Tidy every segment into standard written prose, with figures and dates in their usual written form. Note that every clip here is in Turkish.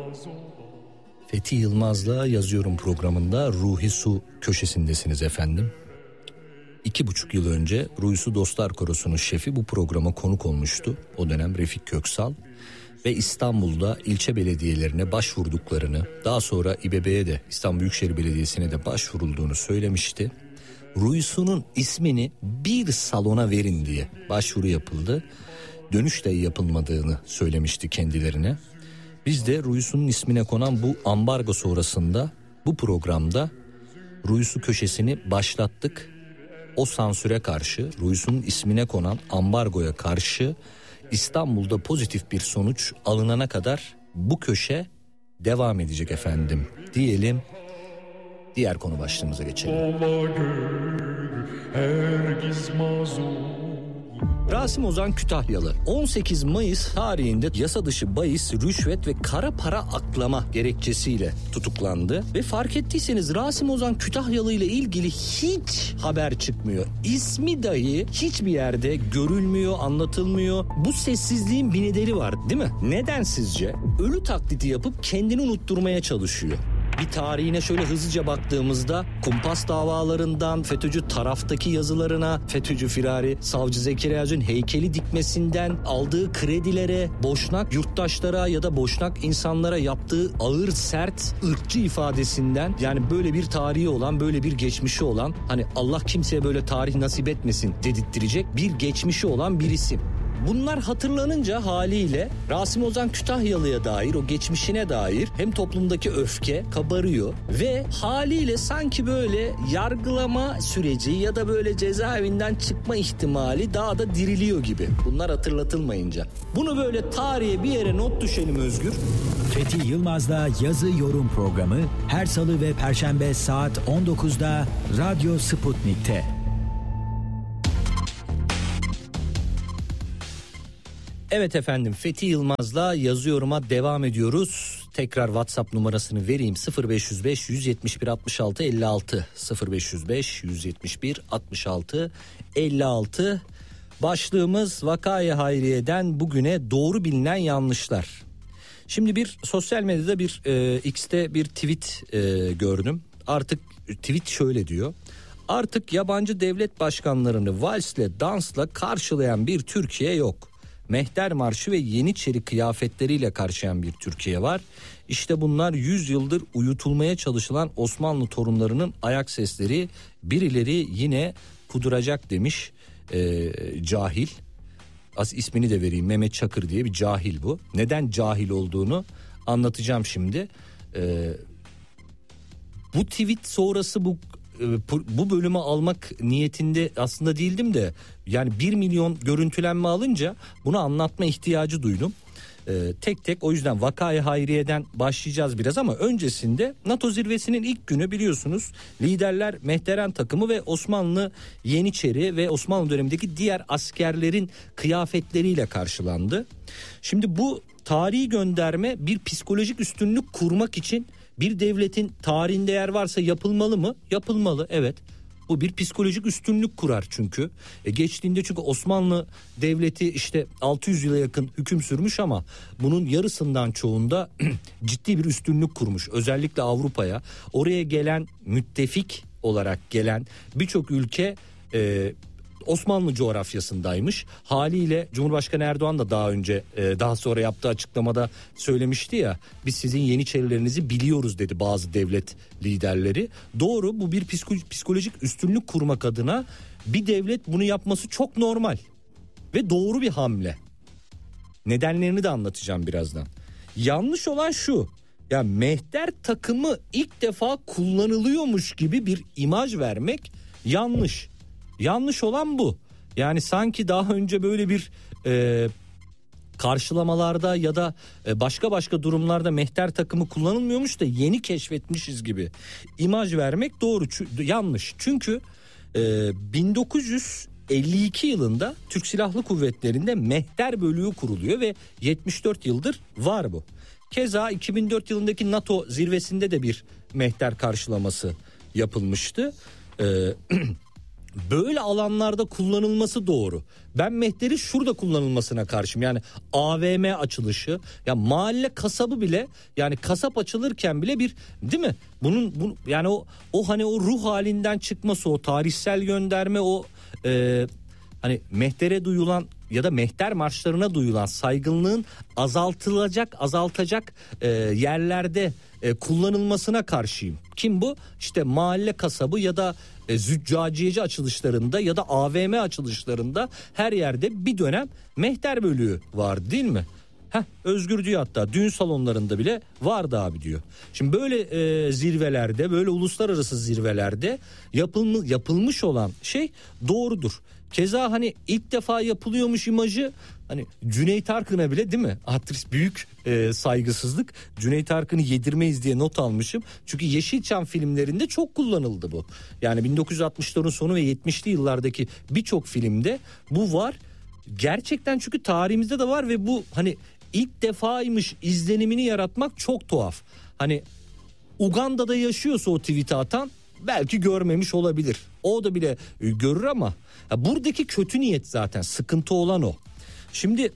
Fethi Yılmaz'la Yazıyorum programında Ruhi Su köşesindesiniz efendim. 2,5 yıl önce Ruhi Su Dostlar Korosu'nun şefi bu programa konuk olmuştu. O dönem Refik Köksal ve İstanbul'da ilçe belediyelerine başvurduklarını, daha sonra İBB'ye de, İstanbul Büyükşehir Belediyesi'ne de başvurulduğunu söylemişti. Ruhi Su'nun ismini bir salona verin diye başvuru yapıldı. Dönüş de yapılmadığını söylemişti kendilerine. Biz de Ruhi Su'nun ismine konan bu ambargo sonrasında bu programda Ruhi Su köşesini başlattık. O sansüre karşı, Ruhi Su'nun ismine konan ambargoya karşı İstanbul'da pozitif bir sonuç alınana kadar bu köşe devam edecek efendim diyelim. Diğer konu başlığımıza geçelim. Rasim Ozan Kütahyalı 18 Mayıs tarihinde yasa dışı bahis, rüşvet ve kara para aklama gerekçesiyle tutuklandı. Ve fark ettiyseniz Rasim Ozan Kütahyalı ile ilgili hiç haber çıkmıyor. İsmi dahi hiçbir yerde görülmüyor, anlatılmıyor. Bu sessizliğin bir nedeni var değil mi? Neden sizce? Ölü taklidi yapıp kendini unutturmaya çalışıyor. Bir tarihine şöyle hızlıca baktığımızda kumpas davalarından FETÖ'cü taraftaki yazılarına, FETÖ'cü firari savcı Zekeriya Öz'ün heykeli dikmesinden aldığı kredilere, Boşnak yurttaşlara ya da Boşnak insanlara yaptığı ağır sert ırkçı ifadesinden, yani böyle bir tarihi olan, böyle bir geçmişi olan, hani Allah kimseye böyle tarih nasip etmesin dedirttirecek bir geçmişi olan bir isim. Bunlar hatırlanınca haliyle Rasim Ozan Kütahyalı'ya dair, o geçmişine dair hem toplumdaki öfke kabarıyor ve haliyle sanki böyle yargılama süreci ya da böyle cezaevinden çıkma ihtimali daha da diriliyor gibi. Bunlar hatırlatılmayınca. Bunu böyle tarihe bir yere not düşelim Özgür. Fethi Yılmaz'la Yazı Yorum programı her salı ve perşembe saat 19'da Radyo Sputnik'te. Evet efendim, Fethi Yılmaz'la Yazıyorum'a devam ediyoruz. Tekrar WhatsApp numarasını vereyim: 0505 171 66 56 0505 171 66 56. Başlığımız Vakayı Hayriye'den bugüne doğru bilinen yanlışlar. Şimdi bir sosyal medyada bir X'te bir tweet gördüm. Artık tweet şöyle diyor: artık yabancı devlet başkanlarını valsle, dansla karşılayan bir Türkiye yok. Mehter Marşı ve Yeniçeri kıyafetleriyle karşılayan bir Türkiye var. İşte bunlar 100 yıldır uyutulmaya çalışılan Osmanlı torunlarının ayak sesleri. Birileri yine kuduracak demiş cahil. İsmini de vereyim, Mehmet Çakır diye bir cahil bu. Neden cahil olduğunu anlatacağım şimdi. Bu tweet sonrası bu bölümü almak niyetinde aslında değildim de yani 1 milyon görüntülenme alınca bunu anlatma ihtiyacı duydum. Tek tek, o yüzden Vakayı Hayriye'den başlayacağız biraz ama öncesinde NATO zirvesinin ilk günü biliyorsunuz liderler Mehteren takımı ve Osmanlı Yeniçeri ve Osmanlı dönemindeki diğer askerlerin kıyafetleriyle karşılandı. Şimdi bu tarihi gönderme bir psikolojik üstünlük kurmak için bir devletin tarihinde yer varsa yapılmalı mı? Yapılmalı, evet. Bu bir psikolojik üstünlük kurar çünkü. Geçtiğinde çünkü Osmanlı Devleti işte 600 yıla yakın hüküm sürmüş ama bunun yarısından çoğunda ciddi bir üstünlük kurmuş. Özellikle Avrupa'ya, oraya gelen müttefik olarak gelen birçok ülke Osmanlı coğrafyasındaymış. Haliyle Cumhurbaşkanı Erdoğan da daha sonra yaptığı açıklamada söylemişti ya, biz sizin Yeniçerilerinizi biliyoruz dedi bazı devlet liderleri. Doğru, bu bir psikolojik üstünlük kurmak adına bir devlet bunu yapması çok normal ve doğru bir hamle. Nedenlerini de anlatacağım birazdan. Yanlış olan şu: ya mehter takımı ilk defa kullanılıyormuş gibi bir imaj vermek yanlış. Yanlış olan bu. Yani sanki daha önce böyle bir karşılamalarda ya da başka durumlarda mehter takımı kullanılmıyormuş da yeni keşfetmişiz gibi imaj vermek yanlış. Çünkü 1952 yılında Türk Silahlı Kuvvetleri'nde mehter bölüğü kuruluyor ve 74 yıldır var bu. Keza 2004 yılındaki NATO zirvesinde de bir mehter karşılaması yapılmıştı. böyle alanlarda kullanılması doğru. Ben mehteri şurada kullanılmasına karşıyım. Yani AVM açılışı, ya mahalle kasabı bile, yani kasap açılırken bile bir, değil mi? Bunun yani o hani o ruh halinden çıkması, o tarihsel gönderme, o hani mehtere duyulan ya da mehter marşlarına duyulan saygınlığın azaltacak yerlerde kullanılmasına karşıyım. Kim bu? İşte mahalle kasabı ya da züccaciyeci açılışlarında ya da AVM açılışlarında her yerde bir dönem mehter bölüğü vardı, değil mi? Özgür diyor, hatta düğün salonlarında bile vardı abi diyor. Şimdi böyle zirvelerde, böyle uluslararası zirvelerde yapılmış olan şey doğrudur. Keza hani ilk defa yapılıyormuş imajı, hani Cüneyt Arkın'a bile, değil mi? Büyük saygısızlık. Cüneyt Arkın'ı yedirmeyiz diye not almışım. Çünkü Yeşilçam filmlerinde çok kullanıldı bu. Yani 1960'ların sonu ve 70'li yıllardaki birçok filmde bu var. Gerçekten, çünkü tarihimizde de var ve bu hani ilk defaymış izlenimini yaratmak çok tuhaf. Hani Uganda'da yaşıyorsa o tweet'i atan belki görmemiş olabilir. O da bile görür ama buradaki kötü niyet, zaten sıkıntı olan o. Şimdi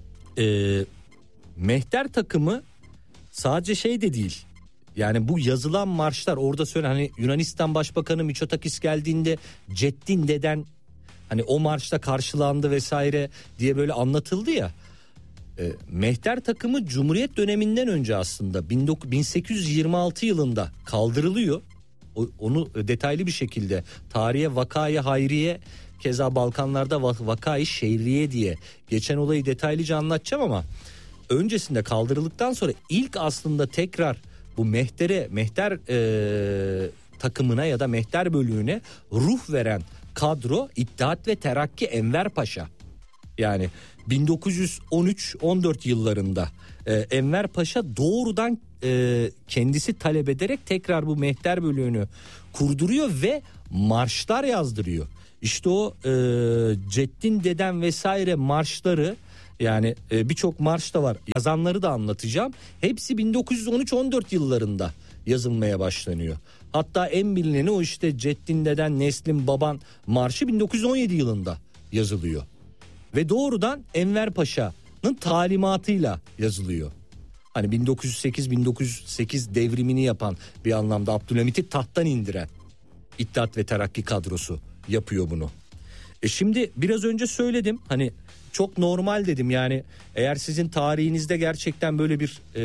mehter takımı sadece şey de değil. Yani bu yazılan marşlar, orada söyle hani Yunanistan Başbakanı Mitsotakis geldiğinde Ceddin deden hani o marşta karşılandı vesaire diye böyle anlatıldı ya. Mehter takımı Cumhuriyet döneminden önce aslında 1826 yılında kaldırılıyor. Onu detaylı bir şekilde tarihe Vakayı Hayriye, keza Balkanlarda Vakayı Şehriye diye geçen olayı detaylıca anlatacağım ama öncesinde kaldırıldıktan sonra ilk aslında tekrar bu mehter takımına ya da mehter bölüğüne ruh veren kadro İttihat ve Terakki Enver Paşa. Yani 1913-14 yıllarında Enver Paşa doğrudan kendisi talep ederek tekrar bu mehter bölüğünü kurduruyor ve marşlar yazdırıyor. İşte o Ceddin Deden vesaire marşları, yani birçok marş da var, yazanları da anlatacağım. Hepsi 1913-14 yıllarında yazılmaya başlanıyor. Hatta en bilineni o işte Ceddin Deden Neslin Baban marşı 1917 yılında yazılıyor. Ve doğrudan Enver Paşa'nın talimatıyla yazılıyor. Hani 1908 devrimini yapan, bir anlamda Abdülhamit'i tahttan indiren İttihat ve Terakki kadrosu yapıyor bunu. Şimdi biraz önce söyledim, hani çok normal dedim, yani eğer sizin tarihinizde gerçekten böyle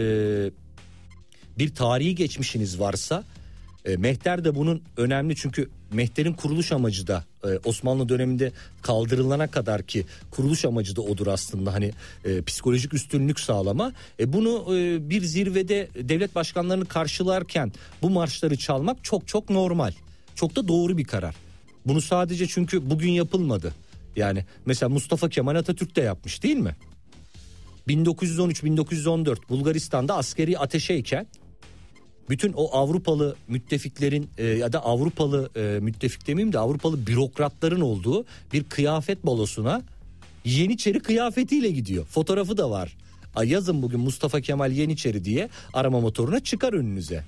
bir tarihi geçmişiniz varsa, mehter de bunun önemli, çünkü mehterin kuruluş amacı da Osmanlı döneminde kaldırılana kadar ki kuruluş amacı da odur aslında, hani psikolojik üstünlük sağlama. Bunu bir zirvede devlet başkanlarını karşılarken bu marşları çalmak çok çok normal, çok da doğru bir karar. Bunu sadece çünkü bugün yapılmadı. Yani mesela Mustafa Kemal Atatürk de yapmış, değil mi? 1913-1914 Bulgaristan'da askeri ateşeyken bütün o Avrupalı müttefiklerin ya da Avrupalı müttefik demeyeyim de Avrupalı bürokratların olduğu bir kıyafet balosuna Yeniçeri kıyafetiyle gidiyor. Fotoğrafı da var. Yazın bugün Mustafa Kemal Yeniçeri diye arama motoruna çıkar önünüze.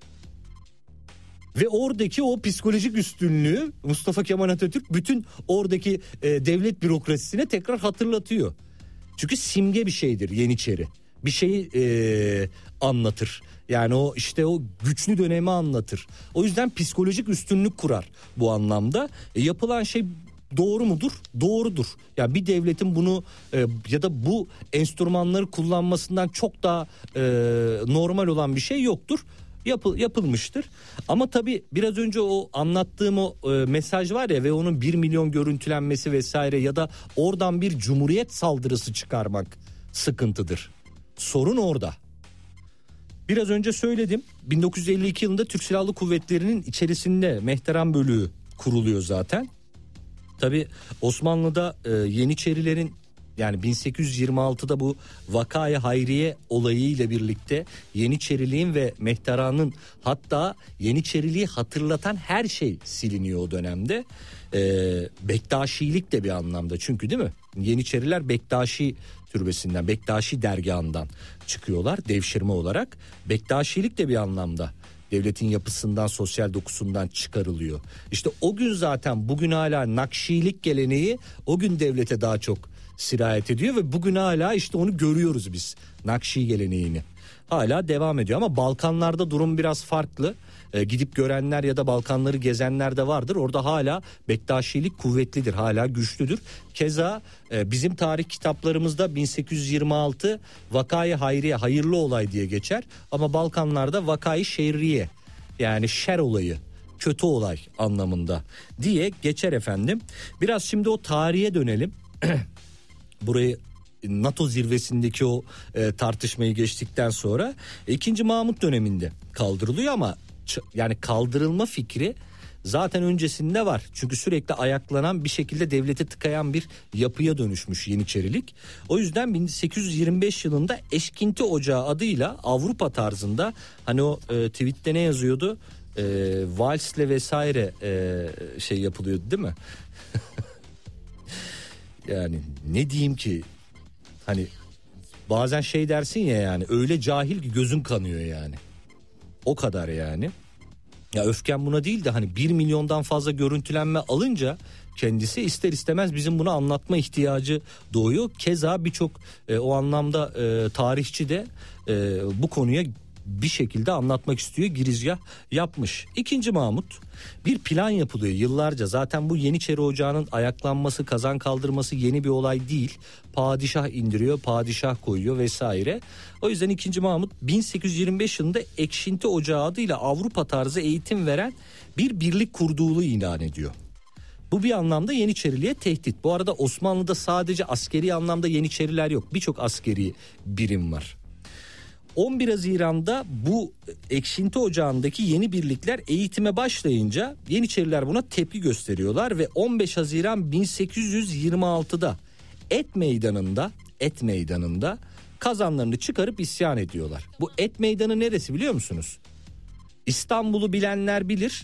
Ve oradaki o psikolojik üstünlüğü Mustafa Kemal Atatürk bütün oradaki devlet bürokrasisine tekrar hatırlatıyor. Çünkü simge bir şeydir Yeniçeri. Bir şeyi anlatır. Yani o işte o güçlü dönemi anlatır. O yüzden psikolojik üstünlük kurar bu anlamda. Yapılan şey doğru mudur? Doğrudur. Yani bir devletin bunu ya da bu enstrümanları kullanmasından çok daha normal olan bir şey yoktur. Yapılmıştır. Ama tabii biraz önce o anlattığım o mesaj var ya ve onun 1 milyon görüntülenmesi vesaire ya da oradan bir cumhuriyet saldırısı çıkarmak sıkıntıdır. Sorun orada. Biraz önce söyledim, 1952 yılında Türk Silahlı Kuvvetleri'nin içerisinde Mehteran Bölüğü kuruluyor zaten. Tabii Osmanlı'da Yeniçerilerin, yani 1826'da bu Vakayı Hayriye olayıyla birlikte Yeniçeriliğin ve Mehteran'ın, hatta Yeniçeriliği hatırlatan her şey siliniyor o dönemde. Bektaşilik de bir anlamda, çünkü değil mi? Yeniçeriler Bektaşi türbesinden, Bektaşi dergahından çıkıyorlar devşirme olarak. Bektaşilik de bir anlamda Devletin yapısından, sosyal dokusundan çıkarılıyor. İşte o gün zaten bugün hala Nakşilik geleneği o gün devlete daha çok sirayet ediyor ve bugün hala işte onu görüyoruz biz. Nakşi geleneğini. Hala devam ediyor ama Balkanlarda durum biraz farklı. Gidip görenler ya da Balkanları gezenler de vardır. Orada hala Bektaşilik kuvvetlidir, hala güçlüdür. Keza bizim tarih kitaplarımızda 1826 Vakayı Hayriye, hayırlı olay diye geçer. Ama Balkanlarda Vakayı Şerriye, yani şer olayı, kötü olay anlamında diye geçer efendim. Biraz şimdi o tarihe dönelim. Burayı NATO zirvesindeki o tartışmayı geçtikten sonra 2. Mahmut döneminde kaldırılıyor ama yani kaldırılma fikri zaten öncesinde var. Çünkü sürekli ayaklanan, bir şekilde devlete tıkayan bir yapıya dönüşmüş Yeniçerilik. O yüzden 1825 yılında Eşkinti Ocağı adıyla Avrupa tarzında, hani o tweette ne yazıyordu? Valsle vesaire şey yapılıyordu değil mi? Yani ne diyeyim ki, hani bazen şey dersin ya, yani öyle cahil ki gözün kanıyor yani. O kadar yani. Ya öfken buna değil de hani 1 milyondan fazla görüntülenme alınca kendisi ister istemez bizim bunu anlatma ihtiyacı doğuyor. Keza birçok o anlamda tarihçi de bu konuya bir şekilde anlatmak istiyor, girizgah yapmış. 2. Mahmut, bir plan yapılıyor yıllarca. Zaten bu Yeniçeri Ocağı'nın ayaklanması, kazan kaldırması yeni bir olay değil. Padişah indiriyor, padişah koyuyor vesaire. O yüzden 2. Mahmut 1825 yılında Ekşinti Ocağı adıyla Avrupa tarzı eğitim veren bir birlik kurduğunu ilan ediyor. Bu bir anlamda Yeniçeriliğe tehdit. Bu arada Osmanlı'da sadece askeri anlamda Yeniçeriler yok. Birçok askeri birim var. 11 Haziran'da bu Ekşinti Ocağı'ndaki yeni birlikler eğitime başlayınca Yeniçeriler buna tepki gösteriyorlar ve 15 Haziran 1826'da Et Meydanı'nda kazanlarını çıkarıp isyan ediyorlar. Bu Et Meydanı neresi biliyor musunuz? İstanbul'u bilenler bilir.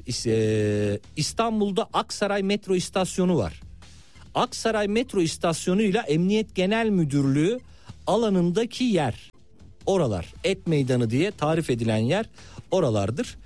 İstanbul'da Aksaray metro istasyonu var. Aksaray metro istasyonu ile Emniyet Genel Müdürlüğü alanındaki yer. Oralar, Et Meydanı diye tarif edilen yer oralardır.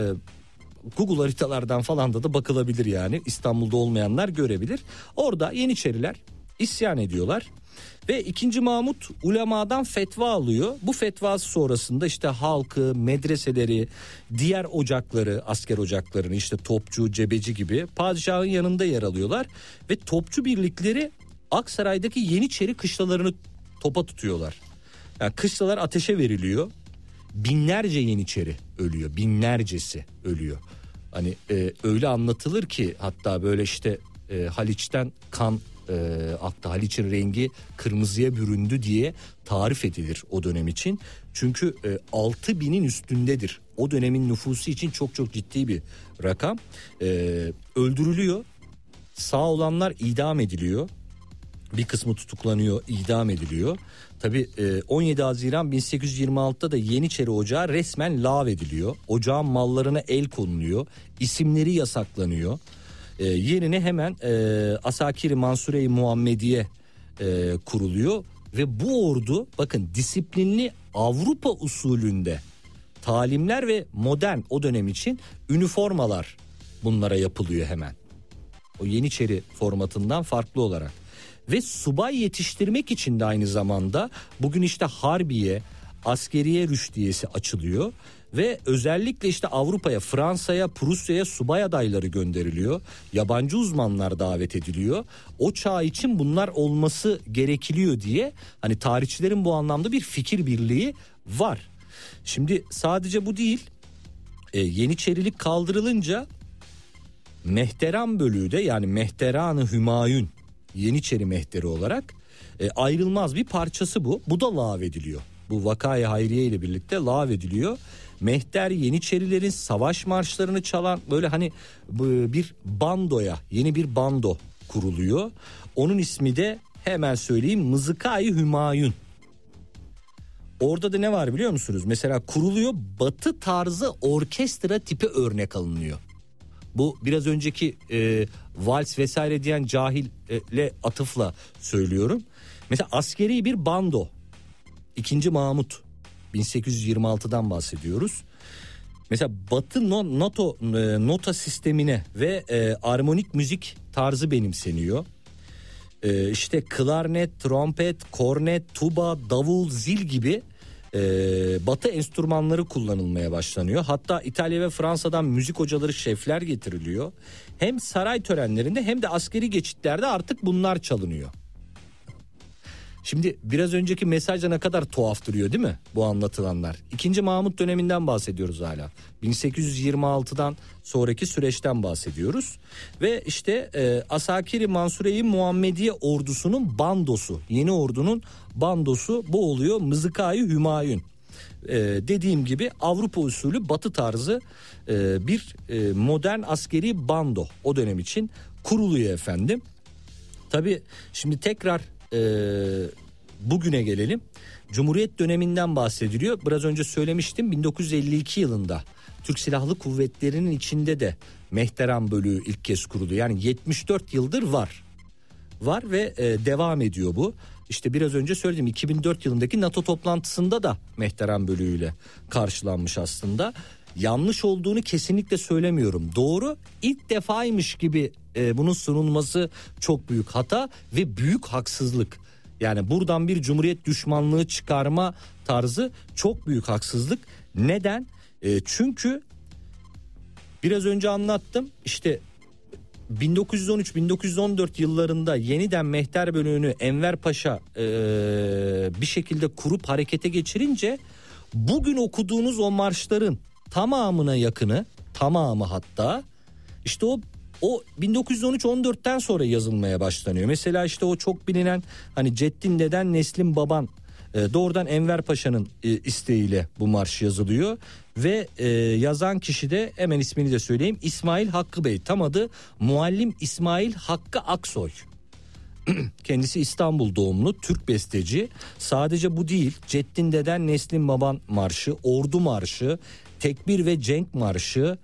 Google haritalardan falan da bakılabilir yani. İstanbul'da olmayanlar görebilir. Orada Yeniçeriler isyan ediyorlar. Ve 2. Mahmut ulemadan fetva alıyor. Bu fetvası sonrasında işte halkı, medreseleri, diğer ocakları, asker ocaklarını, işte topçu, cebeci gibi padişahın yanında yer alıyorlar. Ve topçu birlikleri Aksaray'daki Yeniçeri kışlalarını topa tutuyorlar. Yani kışlalar ateşe veriliyor. Binlerce Yeniçeri ölüyor. Binlercesi ölüyor. Hani öyle anlatılır ki hatta böyle işte Haliç'ten kan aktı. Haliç'in rengi kırmızıya büründü diye tarif edilir o dönem için. Çünkü 6.000'in üstündedir. O dönemin nüfusu için çok çok ciddi bir rakam. Öldürülüyor. Sağ olanlar idam ediliyor. Bir kısmı tutuklanıyor, idam ediliyor. Tabii 17 Haziran 1826'da da Yeniçeri Ocağı resmen lağvediliyor. Ocağın mallarına el konuluyor. İsimleri yasaklanıyor. Yerine hemen Asakir-i Mansure-i Muhammediye kuruluyor. Ve bu ordu, bakın, disiplinli Avrupa usulünde talimler ve modern, o dönem için üniformalar bunlara yapılıyor hemen. O Yeniçeri formatından farklı olarak. Ve subay yetiştirmek için de aynı zamanda bugün işte Harbiye, Askeriye Rüştiyesi açılıyor. Ve özellikle işte Avrupa'ya, Fransa'ya, Prusya'ya subay adayları gönderiliyor. Yabancı uzmanlar davet ediliyor. O çağ için bunlar olması gerekiliyor diye hani tarihçilerin bu anlamda bir fikir birliği var. Şimdi sadece bu değil. Yeniçerilik kaldırılınca Mehteran bölüğü de, yani Mehteran-ı Hümayun, Yeniçeri mehteri olarak ayrılmaz bir parçası bu. Bu da lağvediliyor. Bu Vakayı Hayriye ile birlikte lağvediliyor. Mehter Yeniçerilerin savaş marşlarını çalan böyle hani bir bandoya, yeni bir bando kuruluyor. Onun ismi de hemen söyleyeyim, Mızıkayı Hümayun. Orada da ne var biliyor musunuz? Mesela kuruluyor, Batı tarzı orkestra tipi örnek alınıyor. Bu biraz önceki vals vesaire diyen cahille atıfla söylüyorum. Mesela askeri bir bando. 2. Mahmut 1826'dan bahsediyoruz. Mesela Batı nota sistemine ve armonik müzik tarzı benimseniyor. İşte klarnet, trompet, kornet, tuba, davul, zil gibi Batı enstrümanları kullanılmaya başlanıyor. Hatta İtalya ve Fransa'dan müzik hocaları, şefler getiriliyor. Hem saray törenlerinde hem de askeri geçitlerde artık bunlar çalınıyor. Şimdi biraz önceki mesajda ne kadar tuhaf duruyor değil mi bu anlatılanlar? 2. Mahmut döneminden bahsediyoruz hala. 1826'dan sonraki süreçten bahsediyoruz. Ve işte Asakiri Mansure-i Muhammediye ordusunun bandosu, yeni ordunun bandosu bu oluyor. Mızıkayı Hümayun. Dediğim gibi Avrupa usulü Batı tarzı bir modern askeri bando o dönem için kuruluyor efendim. Tabii şimdi tekrar bugüne gelelim. Cumhuriyet döneminden bahsediliyor. Biraz önce söylemiştim, 1952 yılında Türk Silahlı Kuvvetleri'nin içinde de Mehteran bölüğü ilk kez kuruldu. Yani 74 yıldır var ve devam ediyor bu. İşte biraz önce söyledim, 2004 yılındaki NATO toplantısında da Mehteran bölüğüyle karşılanmış aslında. Yanlış olduğunu kesinlikle söylemiyorum. Doğru, ilk defaymış gibi bunun sunulması çok büyük hata ve büyük haksızlık. Yani buradan bir cumhuriyet düşmanlığı çıkarma tarzı çok büyük haksızlık. Neden? Çünkü biraz önce anlattım. İşte 1913-1914 yıllarında yeniden Mehter bölüğünü Enver Paşa bir şekilde kurup harekete geçirince bugün okuduğunuz o marşların tamamına yakını, tamamı hatta işte o 1913-14'ten sonra yazılmaya başlanıyor. Mesela işte o çok bilinen hani Ceddin deden Neslin baban doğrudan Enver Paşa'nın isteğiyle bu marş yazılıyor. Ve yazan kişi de hemen ismini de söyleyeyim, İsmail Hakkı Bey. Tam adı Muallim İsmail Hakkı Aksoy. Kendisi İstanbul doğumlu, Türk besteci. Sadece bu değil, Ceddin deden Neslin baban marşı, Ordu marşı, Tekbir ve Cenk marşı,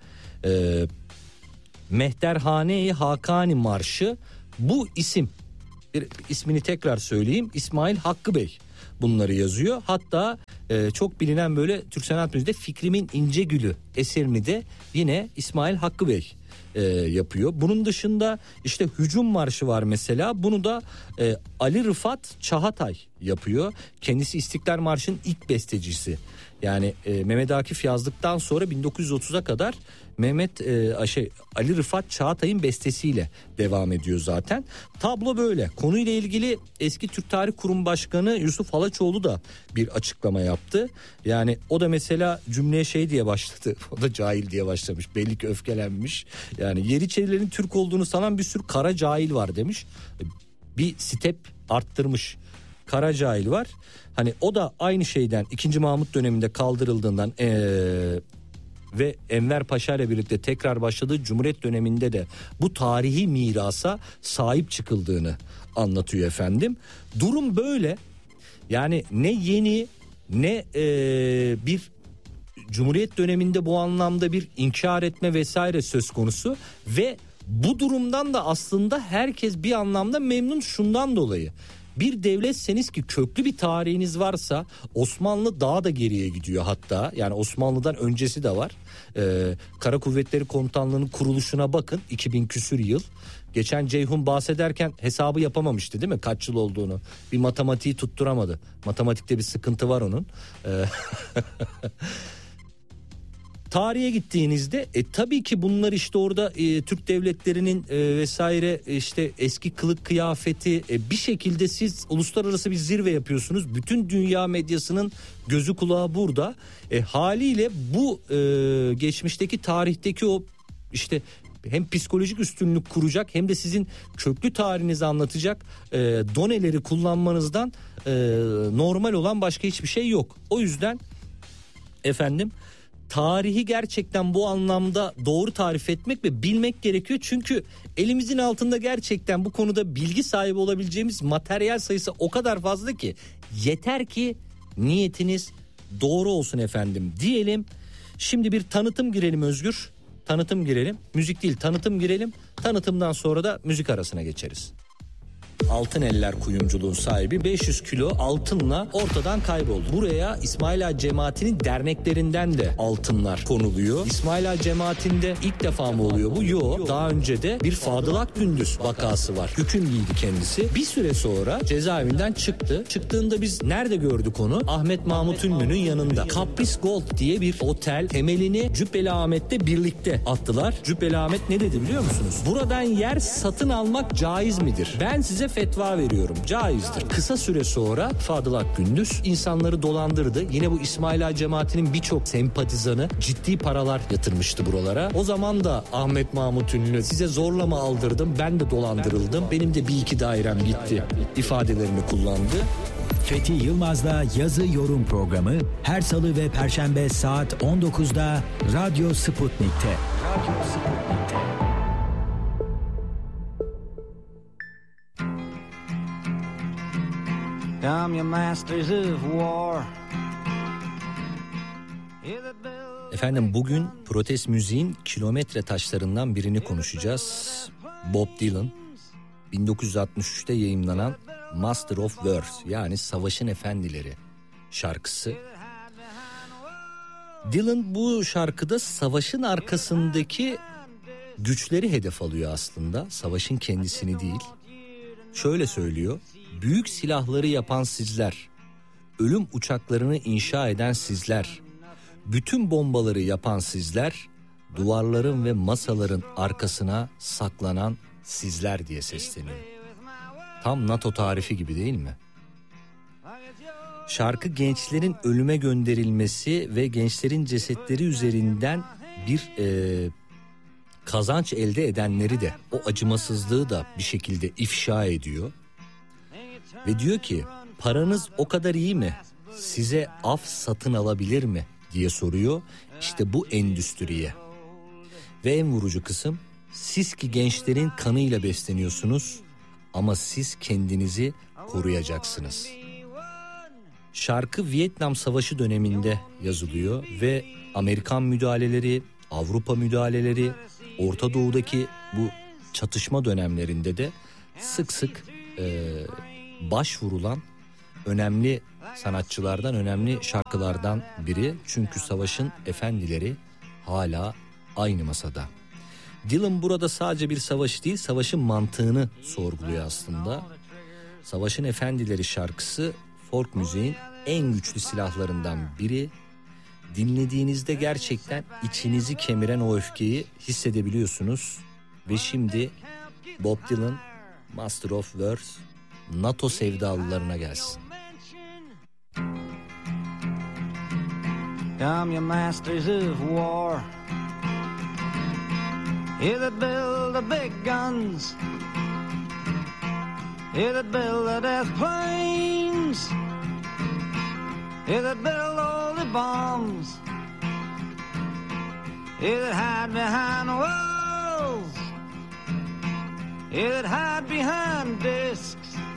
Mehterhane-i Hakani marşı, bu isim, ismini tekrar söyleyeyim, İsmail Hakkı Bey bunları yazıyor. Hatta çok bilinen böyle Türk sanat müziğinde Fikrimin İnce Gülü eserini de yine İsmail Hakkı Bey yapıyor. Bunun dışında işte Hücum Marşı var mesela. Bunu da Ali Rıfat Çahatay yapıyor. Kendisi İstiklal Marşı'nın ilk bestecisi. Yani Mehmet Akif yazdıktan sonra 1930'a kadar Ali Rıfat Çağatay'ın bestesiyle devam ediyor zaten. Tablo böyle. Konuyla ilgili eski Türk Tarih Kurumu Başkanı Yusuf Halaçoğlu da bir açıklama yaptı. Yani o da mesela cümleye şey diye başladı. O da cahil diye başlamış. Belli ki öfkelenmiş. Yani Yeniçerilerin Türk olduğunu sanan bir sürü kara cahil var demiş. Bir step arttırmış. Kara cahil var. Hani o da aynı şeyden 2. Mahmut döneminde kaldırıldığından ve Enver Paşa ile birlikte tekrar başladığı Cumhuriyet döneminde de bu tarihi mirasa sahip çıkıldığını anlatıyor efendim. Durum böyle. Yani ne yeni ne bir Cumhuriyet döneminde bu anlamda bir inkar etme vesaire söz konusu ve bu durumdan da aslında herkes bir anlamda memnun şundan dolayı. Bir devletseniz ki köklü bir tarihiniz varsa, Osmanlı daha da geriye gidiyor hatta. Yani Osmanlı'dan öncesi de var. Kara Kuvvetleri Komutanlığı'nın kuruluşuna bakın, 2000 küsür yıl. Geçen Ceyhun bahsederken hesabı yapamamıştı değil mi? Kaç yıl olduğunu. Bir matematiği tutturamadı. Matematikte bir sıkıntı var onun. Tarihe gittiğinizde tabii ki bunlar işte orada Türk devletlerinin vesaire işte eski kılık kıyafeti bir şekilde siz uluslararası bir zirve yapıyorsunuz. Bütün dünya medyasının gözü kulağı burada. Haliyle bu geçmişteki tarihteki o işte hem psikolojik üstünlük kuracak hem de sizin köklü tarihinizi anlatacak doneleri kullanmanızdan normal olan başka hiçbir şey yok. O yüzden efendim tarihi gerçekten bu anlamda doğru tarif etmek ve bilmek gerekiyor. Çünkü elimizin altında gerçekten bu konuda bilgi sahibi olabileceğimiz materyal sayısı o kadar fazla ki yeter ki niyetiniz doğru olsun efendim diyelim. Şimdi bir tanıtım girelim Özgür. Tanıtım girelim. Müzik değil, tanıtım girelim. Tanıtımdan sonra da müzik arasına geçeriz. Altın Eller kuyumculuğun sahibi 500 kilo altınla ortadan kayboldu. Buraya İsmail Ağa cemaatinin derneklerinden de altınlar konuluyor. İsmail Ağa cemaatinde ilk defa mı oluyor bu? Yok. Daha önce de bir Fadıl Akgündüz vakası var. Hükümlüydü kendisi. Bir süre sonra cezaevinden çıktı. Çıktığında biz nerede gördük onu? Ahmet Mahmut Ünlü'nün yanında. Caprice Gold diye bir otel temelini Cübbeli Ahmet'le birlikte attılar. Cübbeli Ahmet ne dedi biliyor musunuz? Buradan yer satın almak caiz midir? Ben size fetva veriyorum. Caizdir. Kısa süre sonra Fadıl Akgündüz insanları dolandırdı. Yine bu İsmail Ağa cemaatinin birçok sempatizanı ciddi paralar yatırmıştı buralara. O zaman da Ahmet Mahmut Ünlü size zorla mı aldırdım? Ben de dolandırıldım. Benim de bir iki dairem gitti ifadelerini kullandı. Fethi Yılmaz'la yazı yorum programı her salı ve perşembe saat 19'da Radyo Sputnik'te. Efendim bugün protest müziğin kilometre taşlarından birini konuşacağız. Bob Dylan 1963'te yayımlanan Master of Words yani Savaşın Efendileri şarkısı. Dylan bu şarkıda savaşın arkasındaki güçleri hedef alıyor aslında. Savaşın kendisini değil. Şöyle söylüyor. Büyük silahları yapan sizler, ölüm uçaklarını inşa eden sizler, bütün bombaları yapan sizler, duvarların ve masaların arkasına saklanan sizler diye sesleniyor. Tam NATO tarifi gibi değil mi? Şarkı gençlerin ölüme gönderilmesi ve gençlerin cesetleri üzerinden bir kazanç elde edenleri de o acımasızlığı da bir şekilde ifşa ediyor. Ve diyor ki paranız o kadar iyi mi? Size af satın alabilir mi? Diye soruyor. İşte bu endüstriye. Ve en vurucu kısım siz ki gençlerin kanıyla besleniyorsunuz ama siz kendinizi koruyacaksınız. Şarkı Vietnam Savaşı döneminde yazılıyor ve Amerikan müdahaleleri, Avrupa müdahaleleri, Orta Doğu'daki bu çatışma dönemlerinde de sık sık başvurulan önemli sanatçılardan, önemli şarkılardan biri. Çünkü savaşın efendileri hala aynı masada. Dylan burada sadece bir savaş değil, savaşın mantığını sorguluyor aslında. Savaşın Efendileri şarkısı folk müziğin en güçlü silahlarından biri. Dinlediğinizde gerçekten içinizi kemiren o öfkeyi hissedebiliyorsunuz. Ve şimdi Bob Dylan, Master of Words, NATO sevdalılarına gelsin. Come you masters of war, you that build the big guns, you that build the death planes, you that build all the bombs, you that hide behind walls, you that hide behind discs.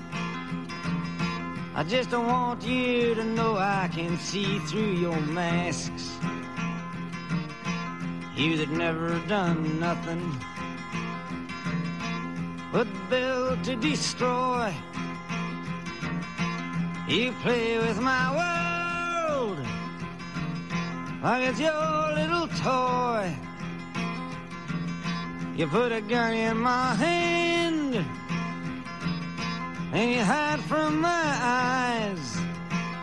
I just don't want you to know I can see through your masks. You that never done nothing but build to destroy. You play with my world like it's your little toy. You put a gun in my hand and you hide from my eyes.